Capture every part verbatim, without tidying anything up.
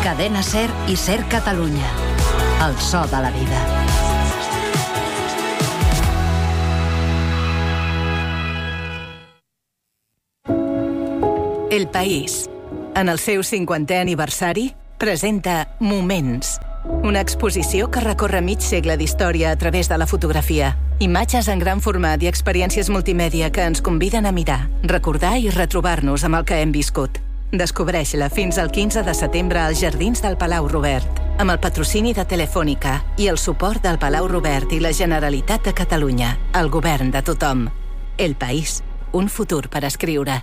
Cadena SER i SER Catalunya. El so de la vida. El País, en el seu cinquantè aniversari, presenta Moments, una exposició que recorre mig segle d'història a través de la fotografia. Imatges en gran format i experiències multimèdia que ens conviden a mirar, recordar i retrobar-nos amb el que hem viscut. Descobreix-la fins al quinze de setembre als Jardins del Palau Robert, amb el patrocini de Telefònica i el suport del Palau Robert i la Generalitat de Catalunya, el govern de tothom. El País, un futur per escriure.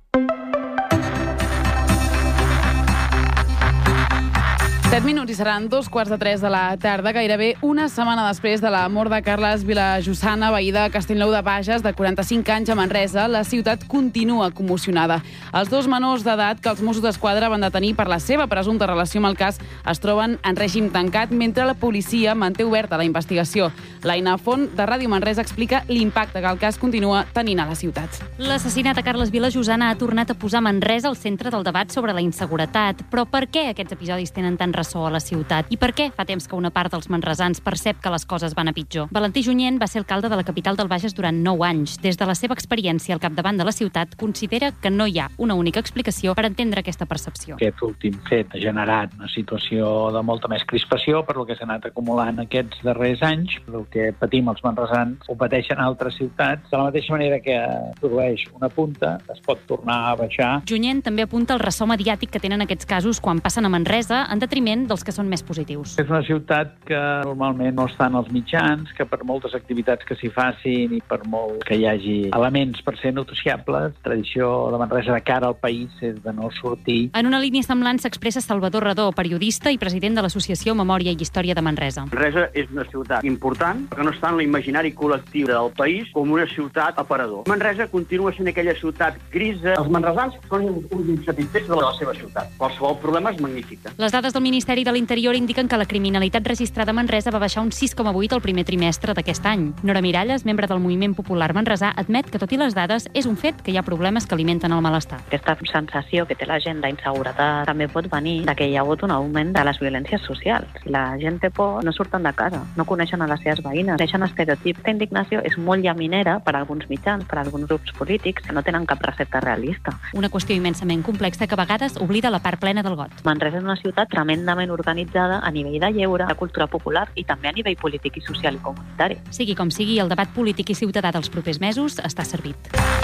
set minuts i seran dos quarts de tres de la tarda, gairebé una setmana després de la mort de Carles Vilajosana, veí de Castellnou de Bages, de quaranta-cinc anys a Manresa. La ciutat continua commocionada. Els dos menors d'edat que els Mossos d'Esquadra van detenir per la seva presumpta relació amb el cas es troben en règim tancat, mentre la policia manté oberta la investigació. L'Aina Font, de Ràdio Manresa, explica l'impacte que el cas continua tenint a la ciutat. L'assassinat de Carles Vilajosana ha tornat a posar Manresa al centre del debat sobre la inseguretat. Però per què aquests episodis tenen tant ressò a la ciutat? I per què fa temps que una part dels manresans percep que les coses van a pitjor? Valentí Junyent va ser alcalde de la capital del Bages durant nou anys. Des de la seva experiència al capdavant de la ciutat, considera que no hi ha una única explicació per entendre aquesta percepció. Aquest últim fet ha generat una situació de molta més crispació per lo que s'ha anat acumulant aquests darrers anys. El que patim els manresans ho pateixen altres ciutats. De la mateixa manera que produeix una punta, es pot tornar a baixar. Junyent també apunta el ressò mediàtic que tenen aquests casos quan passen a Manresa, en detriment dels que són més positius. És una ciutat que normalment no estan als mitjans, que per moltes activitats que s'hi facin i per molt que hi hagi elements per ser noticiables, tradició de Manresa de cara al país és de no sortir. En una línia semblant s'expressa Salvador Redó, periodista i president de l'Associació Memòria i Història de Manresa. Manresa és una ciutat important, que no està en l'imaginari col·lectiu del país com una ciutat aparador. Manresa continua sent aquella ciutat grisa. Els manresans són uns insatisfets de la seva ciutat. Qualsevol problema és magnífica. Les dades del Ministeri de l'Interior indiquen que la criminalitat registrada a Manresa va baixar un sis coma vuit al primer trimestre d'aquest any. Nora Miralles, membre del Moviment Popular Manresà, admet que, tot i les dades, és un fet que hi ha problemes que alimenten el malestar. Aquesta sensació que té la gent d'inseguretat també pot venir de que hi ha hagut un augment de les violències socials. La gent té por, no surten de casa, no coneixen a les seves veïnes, deixen estereotips. Aquesta indignació és molt llaminera per a alguns mitjans, per a alguns grups polítics que no tenen cap recepta realista. Una qüestió immensament complexa que a vegades oblida la part plena del got. Manresa és una ciutat tremendament organitzada a nivell de lleure, de cultura popular i també a nivell polític i social i comunitari. Sigui com sigui, el debat polític i ciutadà dels propers mesos està servit.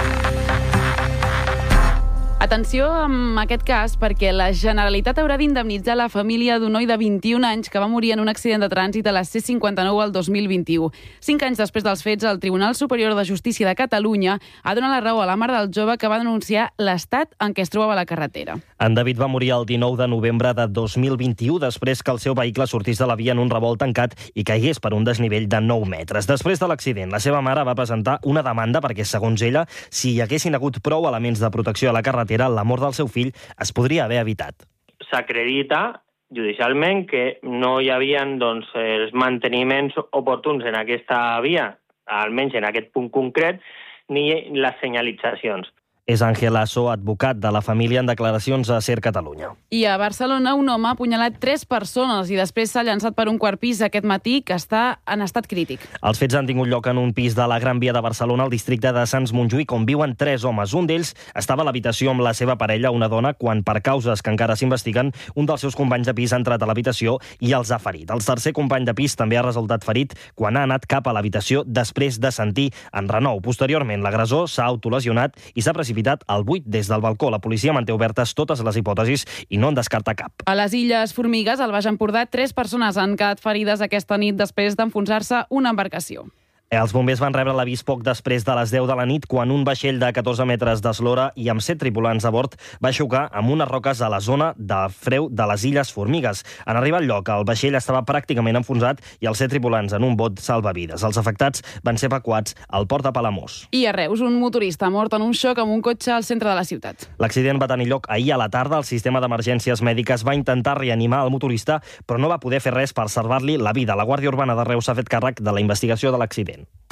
Atenció amb aquest cas, perquè la Generalitat haurà d'indemnitzar la família d'un noi de vint-i-un anys que va morir en un accident de trànsit a la C cinquanta-nou el dos mil vint-i-u. Cinc anys després dels fets, el Tribunal Superior de Justícia de Catalunya ha donat la raó a la mare del jove que va denunciar l'estat en què es trobava la carretera. En David va morir el dinou de novembre de dos mil vint-i-u després que el seu vehicle sortís de la via en un revolt tancat i caigués per un desnivell de nou metres. Després de l'accident, la seva mare va presentar una demanda perquè, segons ella, si hi haguessin hagut prou elements de protecció a la carretera, la mort del seu fill es podria haver evitat. S'acredita judicialment que no hi havia doncs, els manteniments oportuns en aquesta via, almenys en aquest punt concret, ni les senyalitzacions. És Àngel Lasso, advocat de la família, en declaracions a SER Catalunya. I a Barcelona, un home ha apunyalat tres persones i després s'ha llançat per un quart pis aquest matí que està en estat crític. Els fets han tingut lloc en un pis de la Gran Via de Barcelona, al districte de Sants Montjuïc, on viuen tres homes. Un d'ells estava a l'habitació amb la seva parella, una dona, quan, per causes que encara s'investiguen, un dels seus companys de pis ha entrat a l'habitació i els ha ferit. El tercer company de pis també ha resultat ferit quan ha anat cap a l'habitació després de sentir enrenou. Posteriorment, l'agressor s'ha autolesionat i s'ha precipitat al buit des del balcó. La policia manté obertes totes les hipòtesis i no en descarta cap. A les Illes Formigues, al Baix Empordà, tres persones han quedat ferides aquesta nit després d'enfonsar-se una embarcació. Els bombers van rebre l'avís poc després de les deu de la nit quan un vaixell de catorze metres d'eslora i amb set tripulants a bord va xocar amb unes roques a la zona de freu de les Illes Formigues. En arribar al lloc, el vaixell estava pràcticament enfonsat i els set tripulants en un bot salvavides. Els afectats van ser evacuats al port de Palamós. I a Reus, un motorista ha mort en un xoc amb un cotxe al centre de la ciutat. L'accident va tenir lloc ahir a la tarda. El sistema d'emergències mèdiques va intentar reanimar el motorista, però no va poder fer res per salvar-li la vida. La Guàrdia Urbana de Reus s'ha fet càrrec de la investigació de l'accident.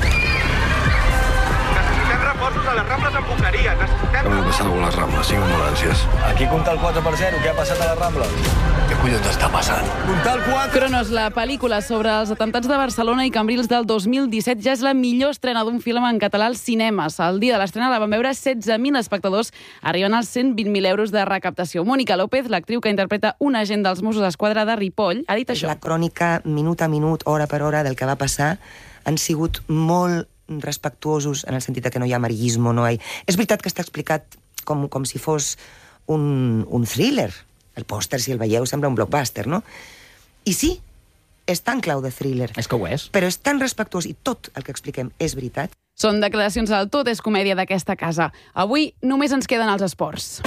Necessitem reforços a les Rambles amb Boqueria. Necessitem... Hem de passar algunes Rambles, cinc ambulàncies. Aquí compta el quatre per zero, què ha passat a les Rambles? Què collons està passant? Puntal quatre. Cronos, la pel·lícula sobre els atemptats de Barcelona i Cambrils del dos mil disset, ja és la millor estrena d'un film en català als cinemes. El dia de l'estrena la van veure setze mil espectadors, arribant als cent vint mil euros de recaptació. Mónica López, l'actriu que interpreta un agent dels Mossos d'Esquadra de Ripoll, ha dit això. La crònica, minut a minut, hora per hora, del que va passar, han sigut molt respectuosos en el sentit que no hi ha amarillismo, no hi... És veritat que està explicat com, com si fos un, un thriller. El pòster, si el veieu, sembla un blockbuster, no? I sí, és tan clau de thriller. És que ho és. Però és tan respectuós i tot el que expliquem és veritat. Són declaracions al Tot és comèdia d'aquesta casa. Avui només ens queden els esports.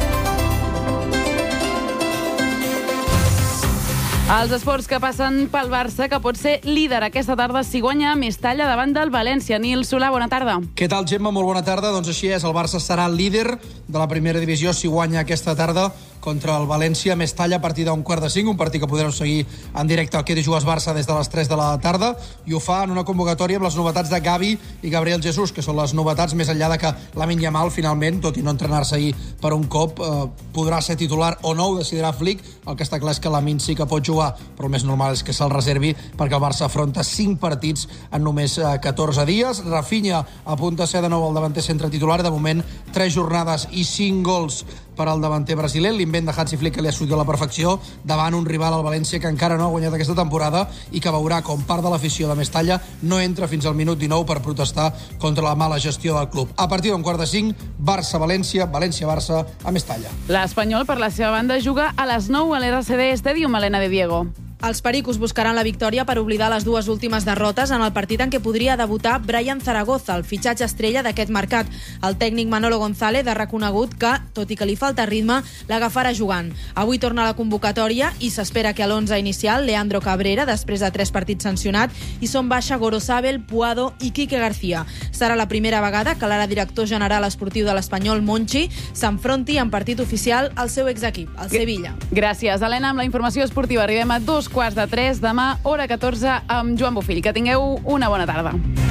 Els esports que passen pel Barça, que pot ser líder aquesta tarda si guanya Mestalla davant del València. Nil Solà, bona tarda. Què tal, Gemma? Molt bona tarda. Doncs així és, el Barça serà líder de la primera divisió si guanya aquesta tarda contra el València Mestalla a partir d'un quart de cinc, un partit que podreu seguir en directe al Què de Jugues Barça des de les tres de la tarda, i ho fa en una convocatòria amb les novetats de Gavi i Gabriel Jesús, que són les novetats més enllà de que Lamine Yamal, finalment, tot i no entrenar-se ahir per un cop, eh, podrà ser titular o no, ho decidirà Flick. El que està clar és que Lamine sí que pot jugar, però el més normal és que se'l reservi perquè el Barça afronta cinc partits en només catorze dies. Rafinha apunta a ser de nou el davanter centre titular, de moment tres jornades i cinc gols per al davanter brasiler, l'invent de Hansi Flick que li ha sortit a la perfecció davant un rival al València que encara no ha guanyat aquesta temporada i que veurà com part de l'afició de Mestalla no entra fins al minut dinou per protestar contra la mala gestió del club. A partir d'un quart de cinc, Barça-València, València-Barça a Mestalla. L'Espanyol, per la seva banda, juga a les nou a l'R C D Stadium, Helena de Diego. Els pericos buscaran la victòria per oblidar les dues últimes derrotes en el partit en què podria debutar Brian Zaragoza, el fitxatge estrella d'aquest mercat. El tècnic Manolo González ha reconegut que, tot i que li falta ritme, l'agafarà jugant. Avui torna a la convocatòria i s'espera que a l'onze inicial Leandro Cabrera, després de tres partits sancionat, i són baixa Gorosabel, Puado i Quique García. Serà la primera vegada que l'ara director general esportiu de l'Espanyol, Monchi, s'enfronti en partit oficial al seu exequip, el Sevilla. Gràcies, Helena. Amb la informació esportiva arribem a dos quarts de tres, demà, hora catorze, amb Joan Bofill. Que tingueu una bona tarda.